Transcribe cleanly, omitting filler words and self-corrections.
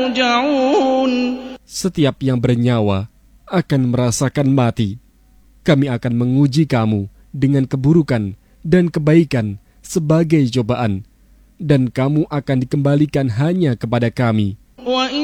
Setiap yang bernyawa akan merasakan mati. Kami akan menguji kamu dengan keburukan dan kebaikan sebagai cobaan, dan kamu akan dikembalikan hanya kepada kami.